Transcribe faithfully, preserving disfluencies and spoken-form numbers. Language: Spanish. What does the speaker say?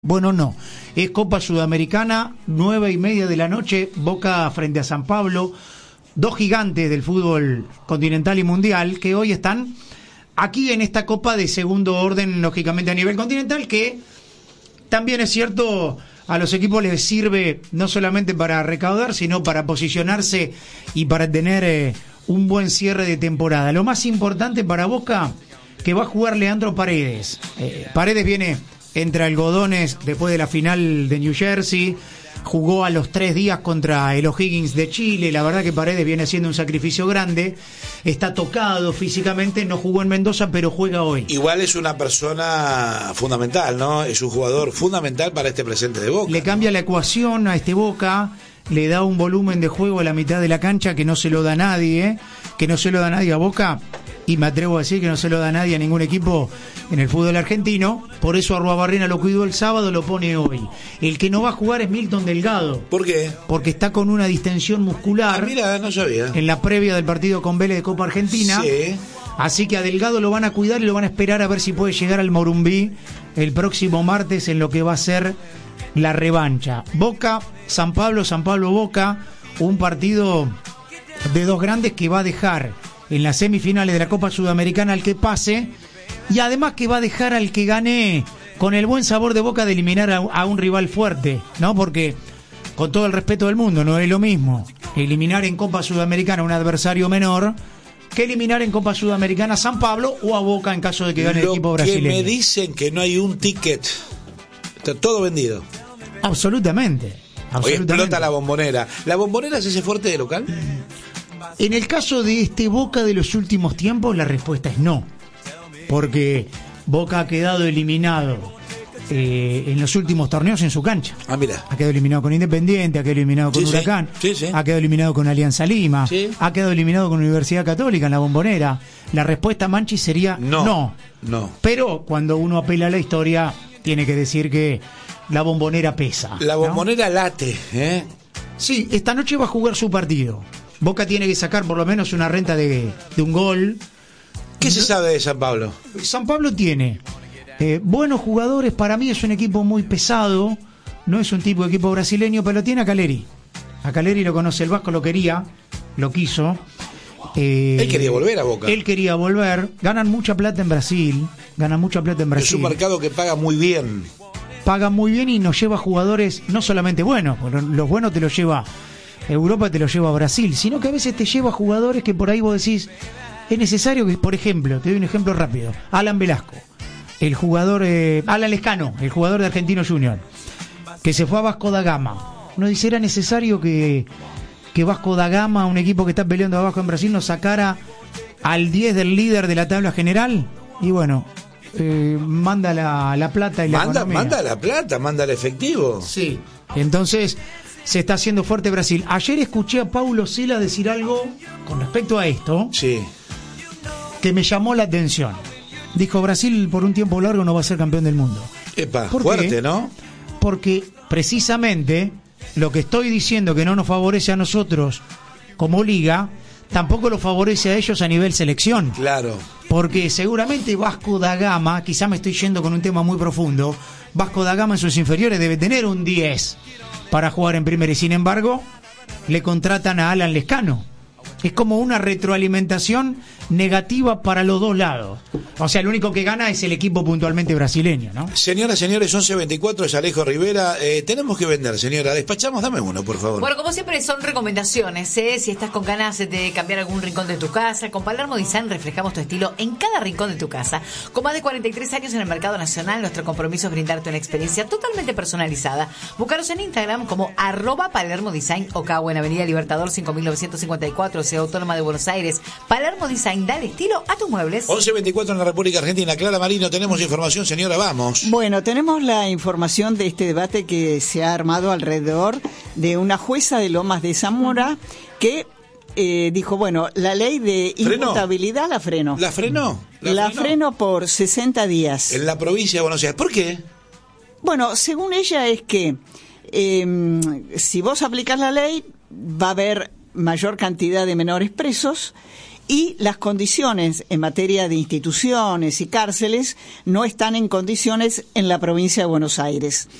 Bueno, no, es Copa Sudamericana, nueve y media de la noche, Boca frente a San Pablo, dos gigantes del fútbol continental y mundial que hoy están aquí en esta Copa de segundo orden, lógicamente a nivel continental, que también es cierto, a los equipos les sirve no solamente para recaudar, sino para posicionarse y para tener eh, un buen cierre de temporada. Lo más importante para Boca, que va a jugar Leandro Paredes. Eh, Paredes viene entre algodones después de la final de New Jersey, jugó a los tres días contra el O'Higgins de Chile. La verdad que Paredes viene haciendo un sacrificio grande, está tocado físicamente, no jugó en Mendoza, pero juega hoy. Igual es una persona fundamental, ¿no? Es un jugador fundamental para este presente de Boca. Le cambia la ecuación a este Boca, le da un volumen de juego a la mitad de la cancha que no se lo da nadie, ¿eh? que no se lo da nadie a Boca, y me atrevo a decir que no se lo da nadie a ningún equipo en el fútbol argentino. Por eso Arruabarrena lo cuidó el sábado, lo pone hoy. El que no va a jugar es Milton Delgado. ¿Por qué? Porque está con una distensión muscular. Ah, mira, no sabía. En la previa del partido con Vélez de Copa Argentina. Sí. Así que a Delgado lo van a cuidar y lo van a esperar a ver si puede llegar al Morumbí el próximo martes en lo que va a ser la revancha. Boca, San Pablo, San Pablo, Boca. Un partido de dos grandes que va a dejar en las semifinales de la Copa Sudamericana al que pase, y además que va a dejar al que gane con el buen sabor de boca de eliminar a, a un rival fuerte, ¿no? Porque, con todo el respeto del mundo, no es lo mismo eliminar en Copa Sudamericana a un adversario menor que eliminar en Copa Sudamericana a San Pablo o a Boca en caso de que gane el equipo brasileño. Lo que me dicen que no hay un ticket, está todo vendido. Absolutamente. Hoy explota la Bombonera. ¿La Bombonera se hace fuerte de local? En el caso de este Boca de los últimos tiempos, la respuesta es no. Porque Boca ha quedado eliminado eh, en los últimos torneos en su cancha. Ah, mira. Ha quedado eliminado con Independiente, ha quedado eliminado con sí, Huracán, sí, sí. ha quedado eliminado con Alianza Lima, sí. ha quedado eliminado con Universidad Católica en la Bombonera. La respuesta, Manchi, sería no. No. no. Pero cuando uno apela a la historia, tiene que decir que la Bombonera pesa. La Bombonera, ¿no? Late, ¿eh? Sí, esta noche va a jugar su partido. Boca tiene que sacar por lo menos una renta de, de un gol. ¿Qué se sabe de San Pablo? San Pablo tiene eh, buenos jugadores. Para mí es un equipo muy pesado. No es un tipo de equipo brasileño, pero tiene a Caleri. A Caleri lo conoce el Vasco, lo quería, lo quiso. Eh, él quería volver a Boca. Él quería volver. Ganan mucha plata en Brasil. Ganan mucha plata en Brasil. Es un mercado que paga muy bien. Paga muy bien y nos lleva jugadores no solamente buenos. Los buenos te los lleva Europa, te lo lleva a Brasil, sino que a veces te lleva jugadores que por ahí vos decís, es necesario que, por ejemplo, te doy un ejemplo rápido, Alan Velasco, el jugador, eh, Alan Lescano, el jugador de Argentino Junior, que se fue a Vasco da Gama. Uno dice, era necesario que, que Vasco da Gama, un equipo que está peleando abajo en Brasil, nos sacara al diez del líder de la tabla general, y bueno, eh, manda la, la plata y la manda, economía. Manda la plata, manda el efectivo. Sí, entonces se está haciendo fuerte Brasil. Ayer escuché a Paulo Sela decir algo con respecto a esto, sí, que me llamó la atención. Dijo, Brasil por un tiempo largo no va a ser campeón del mundo. Epa, ¿Por fuerte, qué? ¿no? Porque precisamente lo que estoy diciendo que no nos favorece a nosotros como liga, tampoco lo favorece a ellos a nivel selección. Claro. Porque seguramente Vasco da Gama, quizá me estoy yendo con un tema muy profundo, Vasco da Gama en sus inferiores debe tener un diez para jugar en primera, y sin embargo le contratan a Alan Lescano. Es como una retroalimentación negativa para los dos lados. O sea, el único que gana es el equipo puntualmente brasileño, ¿no? Señoras, señores, once veinticuatro, es Alejo Rivera. Eh, tenemos que vender, señora. Despachamos, dame uno, por favor. Bueno, como siempre son recomendaciones, ¿eh? Si estás con ganas de cambiar algún rincón de tu casa, con Palermo Design reflejamos tu estilo en cada rincón de tu casa. Con más de cuarenta y tres años en el mercado nacional, nuestro compromiso es brindarte una experiencia totalmente personalizada. Búscanos en Instagram como arroba Palermo Design Ocao en Avenida Libertador cinco mil novecientos cincuenta y cuatro, Ciudad Autónoma de Buenos Aires. Palermo Design, dale estilo a tus muebles. once veinticuatro en la República Argentina. Clara Marino, tenemos información, señora, vamos. Bueno, tenemos la información de este debate que se ha armado alrededor de una jueza de Lomas de Zamora que eh, dijo, bueno, la ley de imputabilidad la frenó. ¿La frenó? La, la frenó? frenó por sesenta días. En la provincia de Buenos Aires. ¿Por qué? Bueno, según ella es que eh, si vos aplicás la ley va a haber mayor cantidad de menores presos y las condiciones en materia de instituciones y cárceles no están en condiciones en la provincia de Buenos Aires.